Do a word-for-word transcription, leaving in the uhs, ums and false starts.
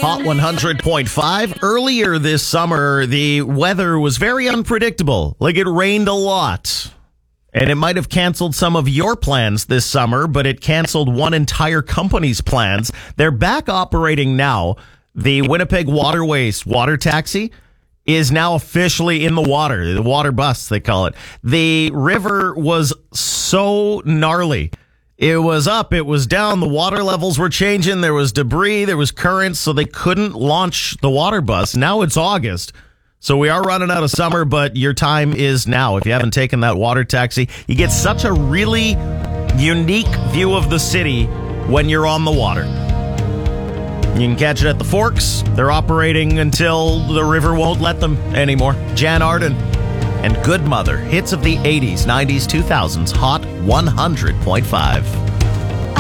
Hot one hundred point five. Earlier this summer, the weather was very unpredictable. Like, it rained a lot. And it might have canceled some of your plans this summer, but it canceled one entire company's plans. They're back operating now. The Winnipeg Waterways water taxi is now officially in the water. The water bus, they call it. The river was so gnarly. It was up, it was down, the water levels were changing, there was debris, there was currents, so they couldn't launch the water bus. Now it's August, so we are running out of summer, but your time is now. If you haven't taken that water taxi, you get such a really unique view of the city when you're on the water. You can catch it at the Forks. They're operating until the river won't let them anymore. Jan Arden and Good Mother, hits of the eighties, nineties, two thousands, Hot one hundred point five.